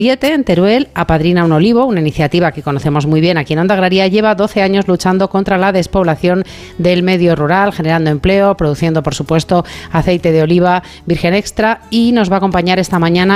En Teruel apadrina un olivo, una iniciativa que conocemos muy bien aquí en Onda Agraria. Lleva 12 años luchando contra la despoblación del medio rural, generando empleo, produciendo, por supuesto, aceite de oliva virgen extra, y nos va a acompañar esta mañana